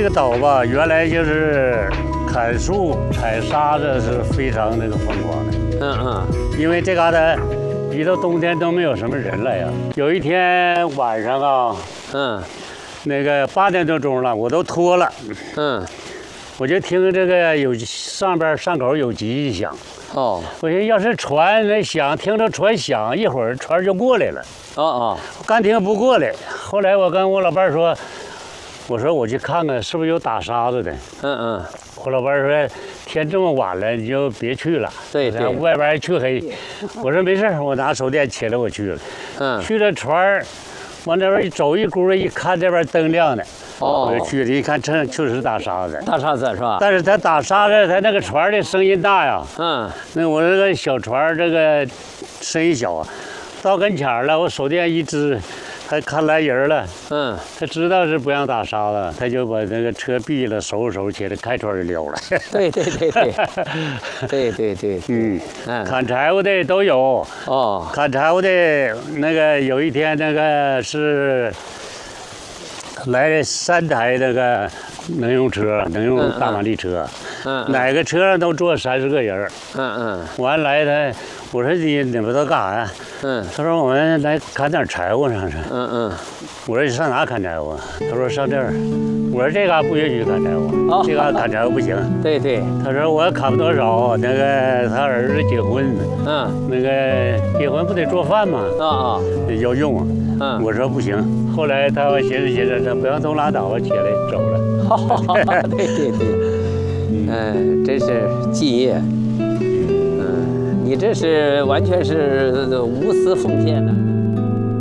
个岛吧，原来就是砍树、采沙子是非常那个疯狂的。因为这嘎达一到冬天都没有什么人来呀。有一天晚上啊，那个8点多钟了，我都脱了，我就听这个有上口有急响。我寻思要是船那响，听着船响，一会儿船就过来了。刚听不过来，后来我跟我老伴说，我说我去看看是不是有打沙子的。我老伴说天这么晚了，你就别去了。对，外边还黢黑。我说没事，我拿手电起来我去了。去了船，往那边一走一轱辘，一看这边灯亮的。我就去了，一看真确实打沙子。 大沙子是吧？ 但是他打沙子，他那个船的声音大呀。那我这个小船这个声音小啊，到跟前了，我手电一支。他看来人了，他知道是不让打沙子，他就把那个车闭了，收拾收拾起来，开船就溜了。 对， 砍柴火的都有。砍柴火的那个有一天那个是来了3台那个能用车，能用大马力车，哪个车上都坐30个人。完来他，我说你们都干啥呀？他说我们来砍点柴火上去。我说你上哪砍柴火？他说上这儿。我说这嘎不允许砍柴火，这嘎砍柴火不行。对。他说我砍不多少，那个他儿子结婚，那个结婚不得做饭吗？要用。我说不行。后来他寻思，他不让都拉倒，起来走了。 对，真是敬业。你这是完全是无私奉献的。